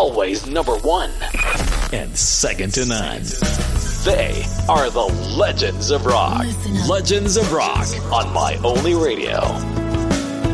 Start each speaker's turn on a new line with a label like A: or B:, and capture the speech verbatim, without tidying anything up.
A: always number one and second to none. They are the Legends of Rock. Legends of Rock on My Only Radio.